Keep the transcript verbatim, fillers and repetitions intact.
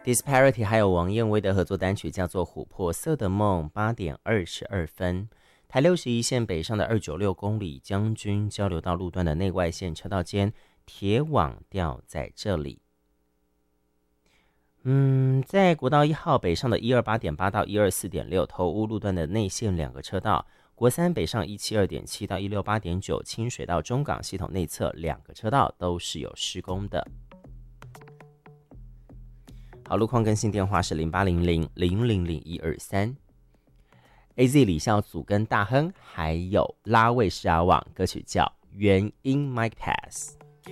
Disparity 还有王燕威的合作单曲叫做《琥珀色的梦》，八点二十二分。台六十一线北上的二九六公里将军交流道路段的内外线车道间，铁网吊在这里。嗯，在国道一号北上的一二八点八到一二四点六头屋路段的内线两个车道，国三北上一七二点七到一六八点九清水到中港系统内侧两个车道都是有施工的。好，路况更新电话是零八零零零零零一二三。A Z 李孝祖跟大亨还有拉卫视阿旺，歌曲叫《原因 Mike Pass》。